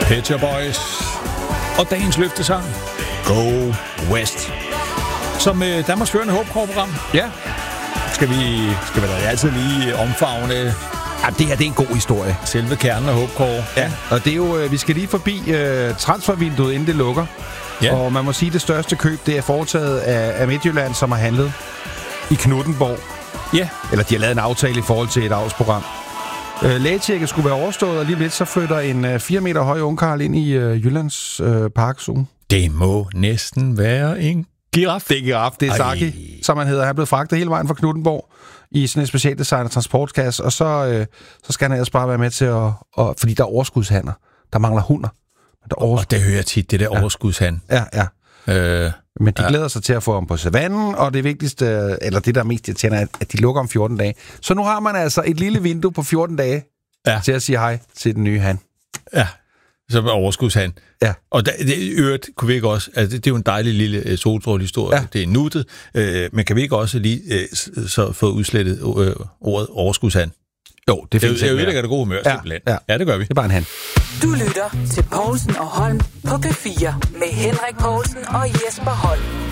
Pet Shop Boys og dagens løftesang Go West. Som Danmarks førende håbkorprogram. Ja. Skal vi da altid lige omfavne... Ja, det her det er en god historie. Selve kernen af håbkår. Ja, og det er jo, vi skal lige forbi transfervinduet, inden det lukker. Ja. Og man må sige, at det største køb, det er foretaget af Midtjylland, som har handlet i Knuthenborg. Ja. Eller de har lavet en aftale i forhold til et avlsprogram. Lægetjekket skulle være overstået, og lige lidt så flytter en 4 meter høj ungkarl ind i Jyllands parkzone. Det må næsten være en giraf. Det er giraf, det er Saki, som han hedder. Han er blevet fragtet hele vejen fra Knuthenborg i sådan en specialdesignet transportkasse, og så skal han ellers bare være med til at fordi der er overskudshandler. Der mangler hunder. Og det hører jeg tit, det der overskudshandel. Ja. Men de glæder sig til at få ham på savannen, og det vigtigste, eller det der er mest irriterende, er, at de lukker om 14 dage. Så nu har man altså et lille vindue på 14 dage til at sige hej til den nye han. Ja, som overskudshandel. Ja. Og det øvrigt kunne vi ikke også, altså det er jo en dejlig lille solstrålehistorie, det er nuttet, men kan vi ikke også lige så få udslettet ordet overskudshandel? Jo, det findes ikke. Det ødelægger det gode humør, simpelthen. Ja, det gør vi. Det er bare en han. Du lytter til Povlsen og Holm på P4 med Henrik Povlsen og Jesper Holm.